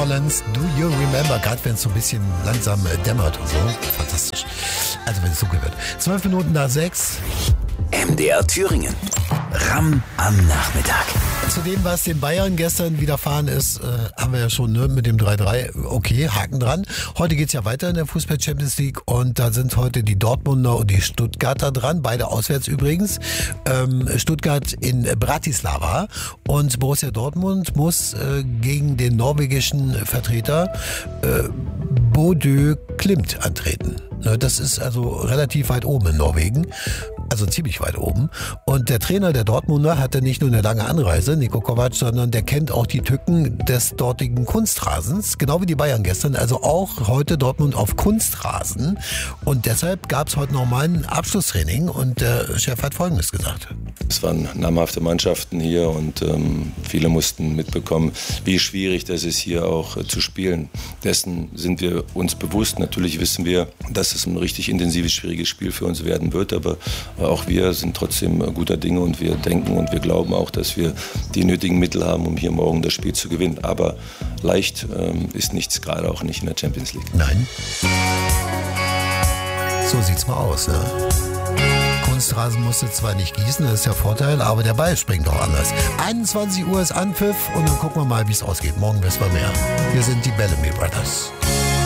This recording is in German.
Collins, Do You Remember? Gerade wenn es so ein bisschen langsam dämmert und so. Fantastisch. Also wenn es dunkel wird. 12 Minuten nach 6. MDR Thüringen. Ram am Nachmittag. Zu dem, was den Bayern gestern widerfahren ist, haben wir ja schon mit dem 3-3. Okay, Haken dran. Heute geht's ja weiter in der Fußball-Champions League und da sind heute die Dortmunder und die Stuttgarter dran. Beide auswärts übrigens. Stuttgart in Bratislava und Borussia Dortmund muss gegen den norwegischen Vertreter Bodø Glimt antreten. Das ist also relativ weit oben in Norwegen. Also ziemlich weit oben. Und der Trainer der Dortmunder hatte nicht nur eine lange Anreise, Niko Kovac, sondern der kennt auch die Tücken des dortigen Kunstrasens, genau wie die Bayern gestern. Also auch heute Dortmund auf Kunstrasen. Und deshalb gab es heute nochmal ein Abschlusstraining und der Chef hat Folgendes gesagt. Es waren namhafte Mannschaften hier und viele mussten mitbekommen, wie schwierig das ist, hier auch zu spielen. Dessen sind wir uns bewusst. Natürlich wissen wir, dass es ein richtig intensives, schwieriges Spiel für uns werden wird, aber auch wir sind trotzdem guter Dinge und wir denken und wir glauben auch, dass wir die nötigen Mittel haben, um hier morgen das Spiel zu gewinnen. Aber leicht ist nichts, gerade auch nicht in der Champions League. Nein. So sieht's mal aus, ne? Kunstrasen musste zwar nicht gießen, das ist der Vorteil, aber der Ball springt auch anders. 21 Uhr ist Anpfiff und dann gucken wir mal, wie es ausgeht. Morgen wissen wir mehr. Wir sind die Bellamy Brothers.